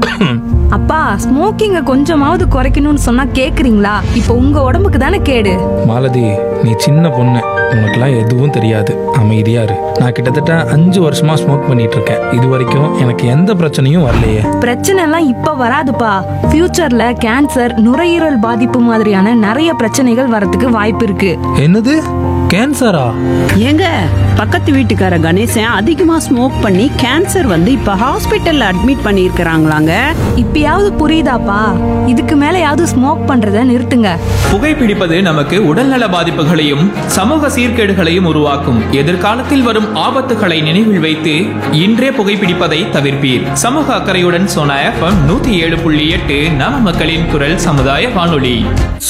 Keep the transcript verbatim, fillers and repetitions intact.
அப்பா, ஸ்மோக்கிங்க கொஞ்சமாவது குறைக்கணும்னு சொன்னா கேக்குறீங்களா? இப்போ உங்க உடம்புக்கு தானே கேடு. மாலதி, நீ சின்ன பொண்ணு, உனக்குலாம் எதுவும் தெரியாது. அமைதியா இரு. நான் கிட்டத்தட்ட அஞ்சு வருஷமா ஸ்மோக் பண்ணிட்டு இருக்கேன். இது வரைக்கும் எனக்கு எந்த பிரச்சனையும் வரலையே. பிரச்சனை எல்லாம் இப்ப வராதுப்பா. ஃபியூச்சர்ல கேன்சர், நுரையீரல் பாதிப்பு மாதிரியான நிறைய பிரச்சனைகள் வரதுக்கு வாய்ப்பு இருக்கு. என்னது, கேன்சரா? ஏங்க, பக்கத்து வீட்டுக்கார கணேசன் அதிகமா ஸ்மோக் பண்ணி கேன்சர் வந்து இப்ப ஹாஸ்பிட்டல்ல அட்மிட் பண்ணியிருக்கிறாங்களாங்க. இப்பயாவது புரியுதாப்பா? இதுக்கு மேலயாவது ஸ்மோக் பண்றத நிறுத்துங்க. புகைப்பிடிப்பது நமக்கு உடல்நல பாதிப்புகளையும் சமூக சீர்கேடுகளையும் உருவாக்கும். எதிர்காலத்தில் வரும் ஆபத்துகளை நினைவில் வைத்து இன்றே புகைப்பிடிப்பதை தவிர்ப்பீர். சமூக அக்கறையுடன் சோனா எஃப்எம் நூத்தி ஏழு புள்ளி எட்டு நம மக்களின் குரல் சமுதாய வானொலி.